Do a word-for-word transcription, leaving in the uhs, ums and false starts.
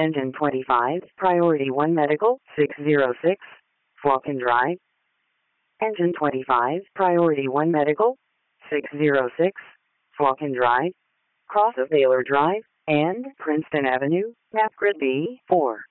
Engine twenty-five, Priority one Medical, six oh six, Falcon Drive. Engine twenty-five, Priority one Medical, six oh six, Falcon Drive, Cross of Baylor Drive, and Princeton Avenue, Map Grid B four.